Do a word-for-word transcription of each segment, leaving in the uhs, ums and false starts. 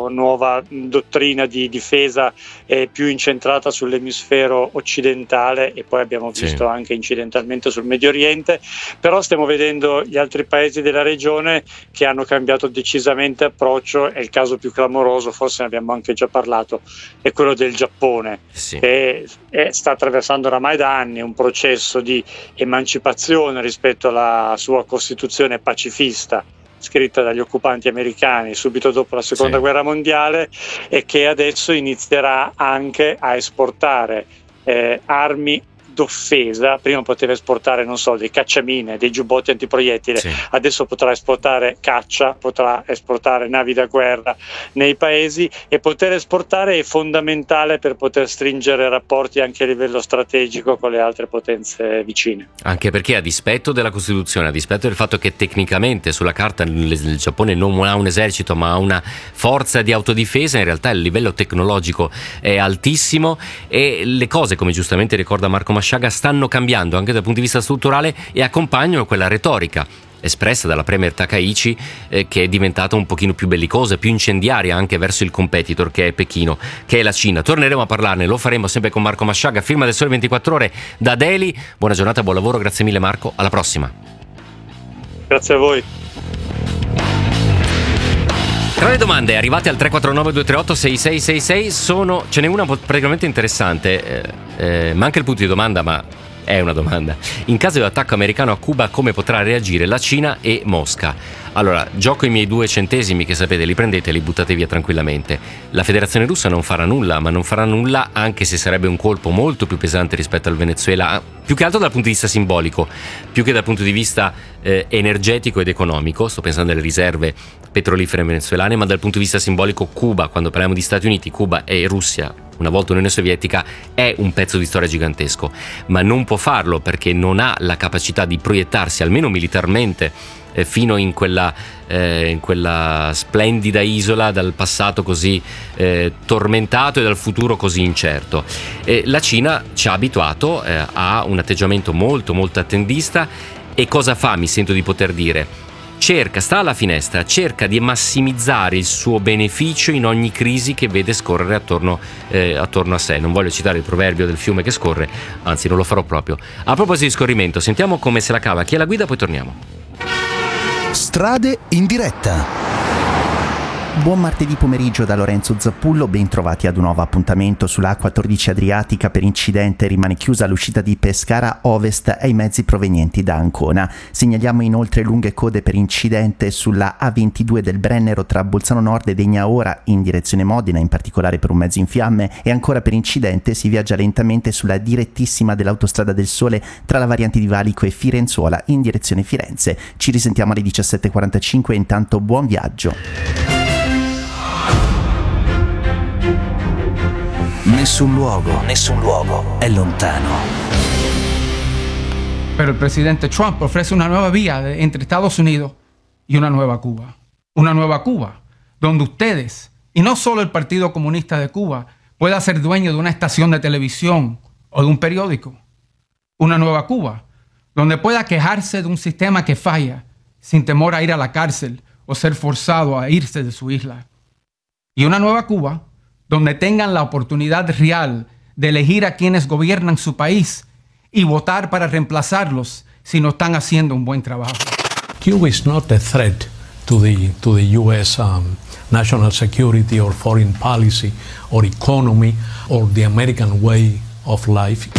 nuova dottrina di difesa è più incentrata sull'emisfero occidentale, e poi abbiamo visto sì. anche incidentalmente sul Medio Oriente, però stiamo vedendo gli altri paesi della regione che hanno cambiato decisamente approccio, e il caso più clamoroso, forse ne abbiamo anche già parlato, è quello del Giappone, sì. che è, sta attraversando oramai da anni un processo di emancipazione rispetto alla sua costituzione pacifista scritta dagli occupanti americani subito dopo la seconda sì. guerra mondiale, e che adesso inizierà anche a esportare eh, armi d'offesa. Prima poteva esportare, non so, dei cacciamine, dei giubbotti antiproiettile, sì. adesso potrà esportare caccia, potrà esportare navi da guerra nei paesi, e poter esportare è fondamentale per poter stringere rapporti anche a livello strategico con le altre potenze vicine. Anche perché, a dispetto della Costituzione, a dispetto del fatto che tecnicamente sulla carta il Giappone non ha un esercito ma ha una forza di autodifesa, in realtà il livello tecnologico è altissimo, e le cose, come giustamente ricorda Marco Masciaga, stanno cambiando anche dal punto di vista strutturale, e accompagnano quella retorica espressa dalla premier Takaichi eh, che è diventata un pochino più bellicosa, più incendiaria anche verso il competitor che è Pechino, che è la Cina. Torneremo a parlarne, lo faremo sempre con Marco Masciaga, firma del Sole ventiquattro Ore da Delhi. Buona giornata, buon lavoro, grazie mille Marco, alla prossima. Grazie a voi. Tra le domande arrivate al tre quattro nove due tre otto sei sei sei sei sono, ce n'è una praticamente interessante, eh, eh, manca il punto di domanda, ma è una domanda. In caso di attacco americano a Cuba, come potrà reagire la Cina e Mosca? Allora, gioco i miei due centesimi che sapete, li prendete e li buttate via tranquillamente. La Federazione Russa non farà nulla, ma non farà nulla anche se sarebbe un colpo molto più pesante rispetto al Venezuela, più che altro dal punto di vista simbolico, più che dal punto di vista eh, energetico ed economico. Sto pensando alle riserve petrolifere venezuelane, ma dal punto di vista simbolico Cuba, quando parliamo di Stati Uniti, Cuba e Russia, una volta Unione Sovietica, è un pezzo di storia gigantesco, ma non può farlo perché non ha la capacità di proiettarsi, almeno militarmente, eh, fino in quella, eh, in quella splendida isola dal passato così eh, tormentato e dal futuro così incerto. Eh, la Cina ci ha abituato eh, a un atteggiamento molto molto attendista, e cosa fa, mi sento di poter dire? Cerca, sta alla finestra, cerca di massimizzare il suo beneficio in ogni crisi che vede scorrere attorno, eh, attorno a sé. Non voglio citare il proverbio del fiume che scorre, anzi non lo farò proprio. A proposito di scorrimento, sentiamo come se la cava chi è la guida, poi torniamo. Strade in diretta. Buon martedì pomeriggio da Lorenzo Zappullo, ben trovati ad un nuovo appuntamento sulla A quattordici Adriatica. Per incidente rimane chiusa l'uscita di Pescara Ovest ai mezzi provenienti da Ancona. Segnaliamo inoltre lunghe code per incidente sulla A ventidue del Brennero tra Bolzano Nord e Degnaora in direzione Modena, in particolare per un mezzo in fiamme, e ancora per incidente si viaggia lentamente sulla direttissima dell'Autostrada del Sole tra la variante di Valico e Firenzuola in direzione Firenze. Ci risentiamo alle diciassette e quarantacinque, intanto buon viaggio. Nessun luogo, nessun luogo è lontano. Pero el presidente Trump ofrece una nueva vía de, entre Estados Unidos y una nueva Cuba. Una nueva Cuba, donde ustedes, y no solo el Partido Comunista de Cuba, pueda ser dueño de una estación de televisión o de un periódico. Una nueva Cuba, donde pueda quejarse de un sistema que falla sin temor a ir a la cárcel o ser forzado a irse de su isla. Y una nueva Cuba, donde tengan la oportunidad real de elegir a quienes gobiernan su país y votar para reemplazarlos si no están haciendo un buen trabajo. Cuba is not a threat to the to the U S um, national security or foreign policy or economy or the American way of life.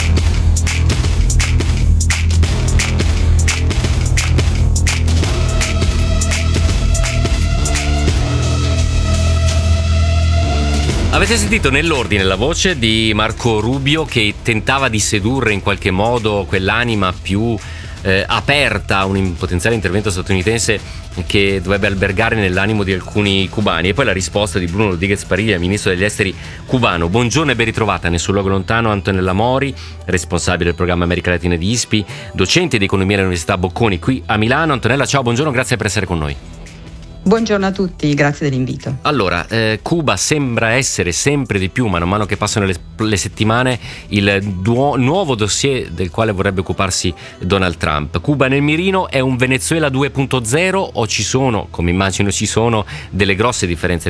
Avete sentito nell'ordine la voce di Marco Rubio che tentava di sedurre in qualche modo quell'anima più eh, aperta a un potenziale intervento statunitense che dovrebbe albergare nell'animo di alcuni cubani, e poi la risposta di Bruno Rodriguez Parilla, ministro degli esteri cubano. Buongiorno e ben ritrovata. Nessun luogo lontano. Antonella Mori, responsabile del programma America Latina di I S P I, docente di economia all'Università Bocconi qui a Milano. Antonella, ciao, buongiorno, grazie per essere con noi. Buongiorno a tutti, grazie dell'invito. Allora, eh, Cuba sembra essere sempre di più, man mano che passano le, le settimane, il duo, nuovo dossier del quale vorrebbe occuparsi Donald Trump. Cuba nel mirino, è un Venezuela due punto zero o ci sono, come immagino ci sono, delle grosse differenze